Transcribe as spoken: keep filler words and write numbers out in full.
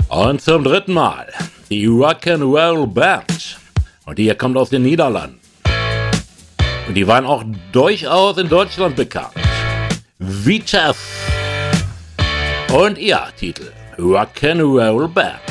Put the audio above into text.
Und zum dritten Mal die Rock'n'Roll Band. Und die hier kommt aus den Niederlanden. Und die waren auch durchaus in Deutschland bekannt. Vitesse. Und ihr Titel Rock'n'Roll Band.